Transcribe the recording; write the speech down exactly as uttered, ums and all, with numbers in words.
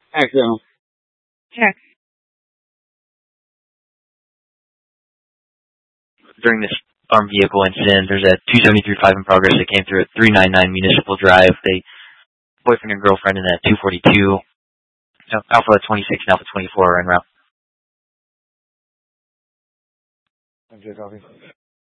Accidental. Check. During this armed vehicle incident, there's a two seventy-three five in progress that came through at three ninety-nine Municipal Drive. They boyfriend and girlfriend in that two forty-two. No, Alpha twenty-six and Alpha twenty-four are en route. M J copy.